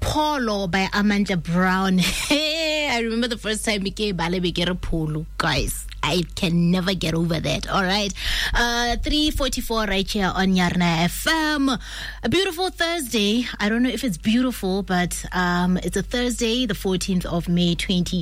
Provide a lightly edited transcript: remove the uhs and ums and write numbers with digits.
Polo by Amanda Brown. I remember the first time we came Balebekere Polo, guys. I can never get over that. All right. 3:44 right here on Yarna FM. A beautiful Thursday. I don't know if it's beautiful, but it's a Thursday, the 14th of May, 2020.